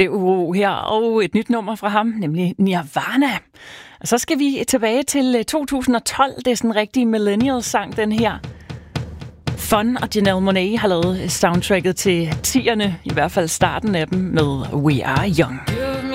Det er Uro her, og et nyt nummer fra ham, nemlig Nirvana. Og så skal vi tilbage til 2012. Det er sådan en rigtig millennial-sang, den her. Fun og Janelle Monáe har lavet soundtracket til 10'erne, i hvert fald starten af dem, med We Are Young.